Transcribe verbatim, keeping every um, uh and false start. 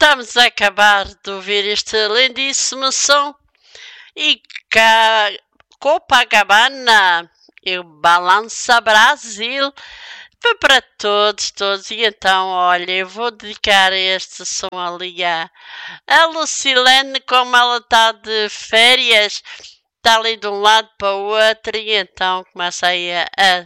estamos a acabar de ouvir este lindíssimo som e cá Copacabana e o Balança Brasil foi para todos, todos. E então, olha, eu vou dedicar este som ali a, a Lucilene, como ela está de férias, está ali de um lado para o outro, e então começa aí a, a